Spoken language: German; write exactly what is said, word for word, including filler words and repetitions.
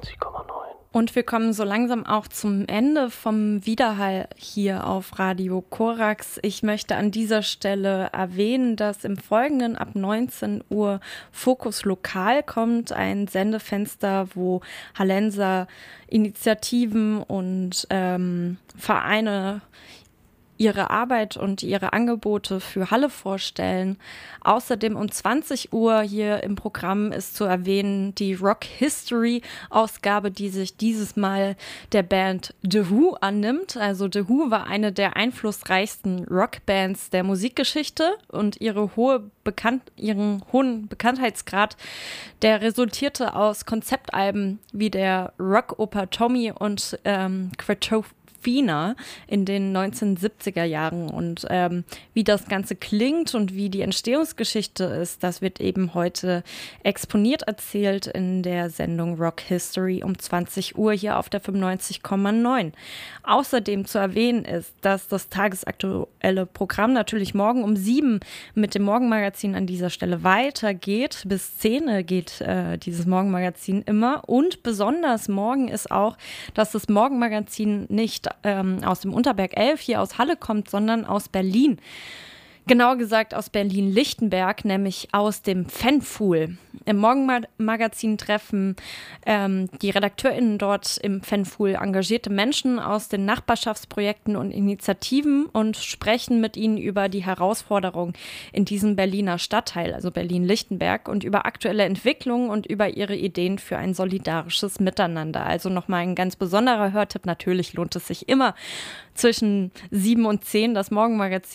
fünfundneunzig Komma neun. Und wir kommen so langsam auch zum Ende vom Widerhall hier auf Radio Korax. Ich möchte an dieser Stelle erwähnen, dass im Folgenden ab neunzehn Uhr Fokus Lokal kommt, ein Sendefenster, wo Hallenser Initiativen und ähm, Vereine ihre Arbeit und ihre Angebote für Halle vorstellen. Außerdem um zwanzig Uhr hier im Programm ist zu erwähnen die Rock History Ausgabe, die sich dieses Mal der Band The Who annimmt. Also The Who war eine der einflussreichsten Rockbands der Musikgeschichte und ihre hohe Bekannt ihren hohen Bekanntheitsgrad, der resultierte aus Konzeptalben wie der Rockoper Tommy und ähm, Quattrofina in den neunzehnhundertsiebziger Jahren. Und ähm, wie das Ganze klingt und wie die Entstehungsgeschichte ist, das wird eben heute exponiert erzählt in der Sendung Rock History um zwanzig Uhr hier auf der fünfundneunzig Komma neun. Außerdem zu erwähnen ist, dass das tagesaktuelle Programm natürlich morgen um sieben mit dem Morgenmagazin an dieser Stelle weitergeht. Bis zehn geht äh, dieses Morgenmagazin immer. Und besonders morgen ist auch, dass das Morgenmagazin nicht ähm, aus dem Unterberg elf hier aus Halle kommt, sondern aus Berlin. Genauer gesagt aus Berlin-Lichtenberg, nämlich aus dem Fanfool. Im Morgenmagazin treffen ähm, die RedakteurInnen dort im Fanfool engagierte Menschen aus den Nachbarschaftsprojekten und Initiativen und sprechen mit ihnen über die Herausforderungen in diesem Berliner Stadtteil, also Berlin-Lichtenberg, und über aktuelle Entwicklungen und über ihre Ideen für ein solidarisches Miteinander. Also nochmal ein ganz besonderer Hörtipp. Natürlich lohnt es sich immer zwischen sieben und zehn das Morgenmagazin